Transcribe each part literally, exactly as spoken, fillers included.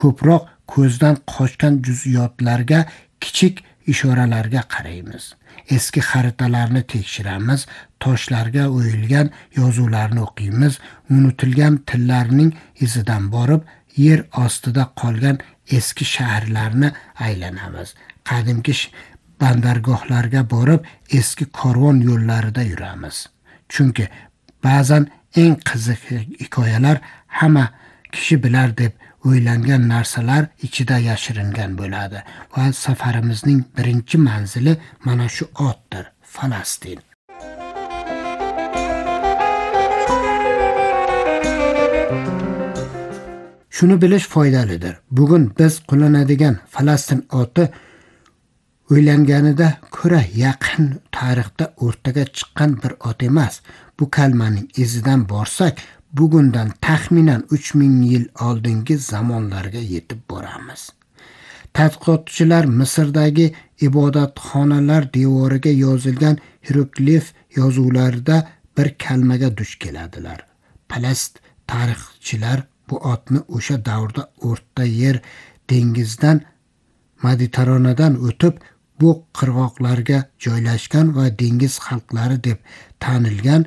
ko'proq ko'zdan qochgan juz'iyotlarga, kichik ishoralarga qaraymiz. Eski xaritalarni tekshiramiz, toshlarga o'yilgan yozuvlarni o'qiymiz, unutilgan tillarning izidan borib, yer ostida qolgan eski shaharlarni aylanamiz. Qadimki bandargohlarga borib, eski karvon yo'llarida yuramiz. Chunki ba'zan eng qiziq hikoyalar hamma kishi bilar deb o'ylangan narsalar ichida yashiringan bo'ladi va safarimizning birinchi manzili mana shu otdir, Falastin. Shuni bilish foydalidir. Bugun biz qo'llanadigan Falastin oti o'ylanganida ko'ra yaqin tarixda o'rtaga chiqqan bir ot emas. Bu kalmaning izidan borsak, bugundan taxminan uch ming yil oldingi zamonlarga yetib boramiz. Tadqiqotchilar Misrdagi ibodatxonalar devoriga yozilgan hieroglif yozuvlarida bir kalmaga duch keladilar. Palast tarixchilar bu otni o'sha davrda O'rta Yer dengizdan Mediteranadan o'tib bu qirg'oqlarga joylashgan va dengiz xalqlari deb tanilgan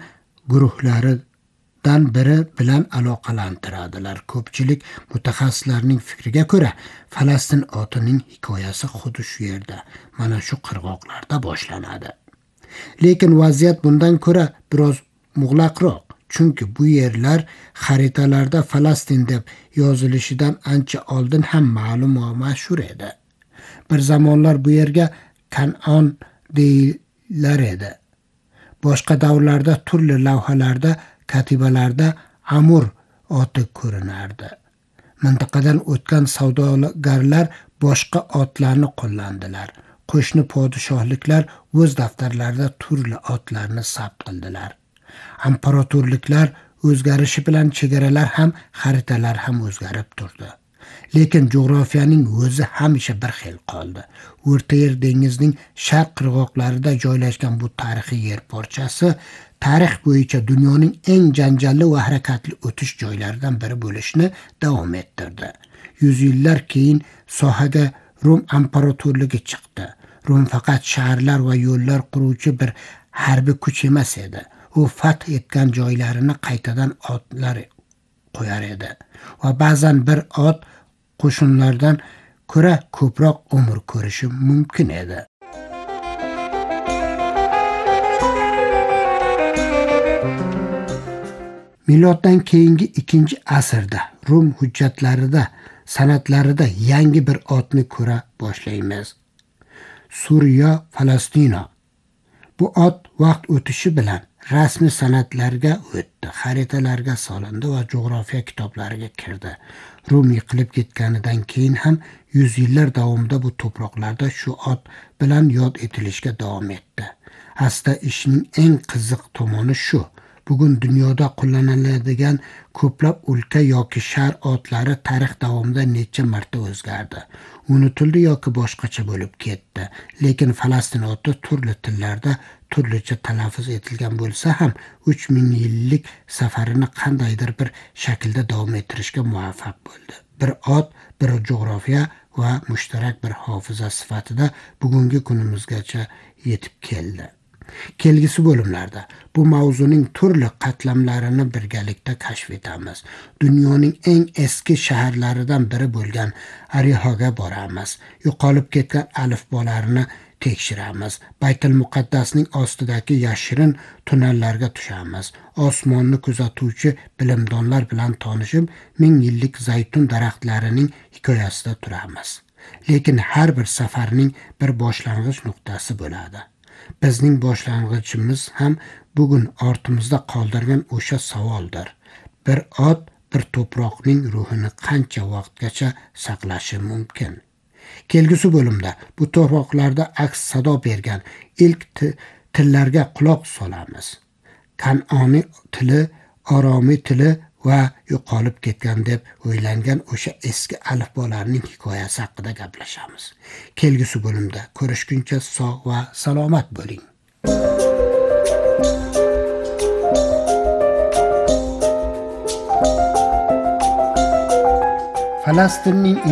guruhlaridan biri bilan aloqalantiradilar. Ko'pchilik mutaxassislarning fikriga ko'ra, Falastin otining hikoyasi xuddi shu yerda, mana shu qirg'oqlarda boshlanadi. Lekin vaziyat bundan ko'ra biroz muğlaqroq. Chunki bu yerlar xaritalarda Falastin deb yozilishidan ancha oldin ham ma'lum va mashhur edi. Bir zamonlar bu yerga Kanon deyilar edi. Boshqa davrlarda turli lavhalarda, katibalarda Amur oti ko'rinardi. Mintaqadan o'tgan savdogarlar boshqa otlarni qo'llandilar. Qo'shni podshohliklar o'z daftarlarida turli otlarni sabt qildilar. Imperatorliklar o'zgarishi bilan chegaralar ham, xaritalar ham o'zgarib turdi. Lekin jo'g'rofiyaning o'zi hamisha bir xil qoldi. O'rta Yer dengizining sharq qirg'oqlarida joylashgan bu tarixiy yer parchasi tarix bo'yicha dunyoning eng janjalli va harakatli o'tish joylaridan biri bo'lishni davom ettirdi. Yuz yillar keyin sohaga Rum imperatorligi chiqdi. Rum faqat shaharlar va yo'llar quruvchi bir harbiy kuch emas edi. U fath etgan joylarini qaytadan otlar qo'yar edi va ba'zan bir ot qo'shinlardan ko'ra ko'proq umr ko'rishi mumkin edi. Miloddan keyingi ikkinchi asrda Rum hujjatlarida, sanatlarida yangi bir otni ko'ra boshlaymiz. Suriya Falastino. Bu ot vaqt o'tishi bilan rasmiy san'atlarga o'tdi, xaritalarga solindi va jo'g'rofiya kitoblariga kirdi. Rum yiqilib ketganidan keyin ham yuz yillar davomida bu to'proqlarda shu ot bilan yod etilishga davom etdi. Aslida ishning eng qiziq tomoni shu. Bugun dunyoda qo'llaniladigan ko'plab o'lka yoki shahar otlari tarix davomida necha marta o'zgardi. Unutildi yoki boshqacha bo'lib ketdi. Lekin Falastin oti turli tillarda turlicha talaffuz etilgan bo'lsa ham uch ming yillik safarini qandaydir bir shaklda davom ettirishga muvaffaq bo'ldi. Bir ot, bir jo'g'rofiya va mushtarak bir hofiza sifatida bugungi kunimizgacha yetib keldi. Kelgusi bo'limlarda bu mavzuning turli qatlamlarini birgalikda kashf etamiz. Dunyoning eng eski shaharlaridan biri bo'lgan Arihaga boramiz. Yo'qolib ketgan alifbolarini tekshiramiz. Baytul Muqaddasning ostidagi yashirin tunnellarga tushamiz. Osmonni kuzatuvchi bilimdonlar bilan tanishib, ming yillik zaytun daraxtlarining hikoyasida turamiz. Lekin har bir safarning bir boshlang'ich nuqtasi bo'ladi. Bizning boshlang'ichimiz ham bugun ortimizda qoldirgan o'sha savoldir. Bir ot bir to'proqning ruhini qancha vaqtgacha saqlashi mumkin? Kelgusi bo'limda bu to'proqlarda aks sado bergan ilk tillarga quloq solamiz. Kanoni tili, Oromiy tili va yo'qolib ketgan deb o'ylangan o'sha eski alifbolarning hikoyasi haqida gaplashamiz. Kelgusi bo'limda ko'rishguncha sog' va salomat bo'ling. Falastinning